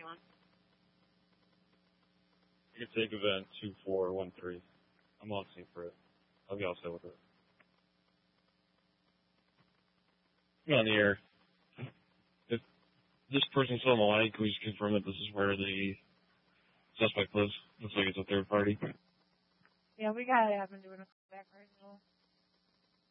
You can take event 2413. I'm on scene for it. I'll be all set with it. I'm on the air. If this person's still on the line, can we just confirm that this is where the suspect lives? Looks like it's a third party. Yeah, we got it. I've been doing a callback right now.